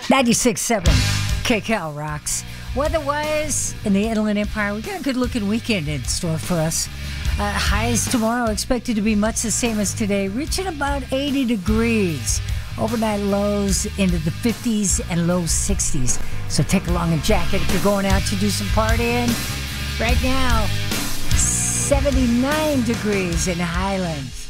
96.7 KCAL rocks. Weather-wise, in the Inland Empire, we got a good-looking weekend in store for us. Highs tomorrow expected to be much the same as today, reaching about 80 degrees. Overnight lows into the 50s and low 60s. So take along a jacket if you're going out to do some partying. Right now, 79 degrees in Highlands.